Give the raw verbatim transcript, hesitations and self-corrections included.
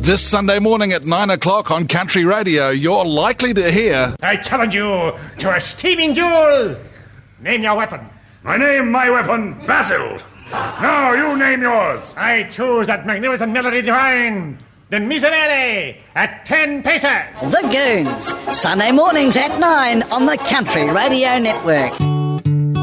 This Sunday morning at nine o'clock on Country Radio, you're likely to hear... I challenge you to a steaming duel. Name your weapon. I name my weapon Basil. Now you name yours. I choose that magnificent melody divine, the Miserere, at ten pesos. The Goons, Sunday mornings at nine on the Country Radio Network.